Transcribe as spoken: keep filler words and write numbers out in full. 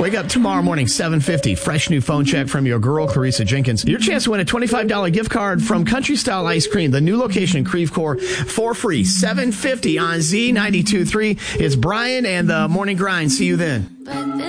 Wake up tomorrow morning, seven fifty. Fresh new phone check from your girl, Clarissa Jenkins. Your chance to win a twenty-five dollars gift card from Country Style Ice Cream, the new location in Creve Coeur, for free. seven fifty on Z ninety-two point three. It's Brian and the Morning Grind. See you then.